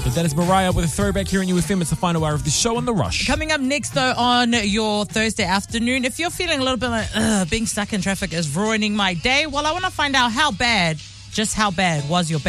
But that is Mariah with a throwback here in UFM. It's the final hour of the show on The Rush. Coming up next, though, on your Thursday afternoon, if you're feeling a little bit like, being stuck in traffic is ruining my day, well, I want to find out how bad was your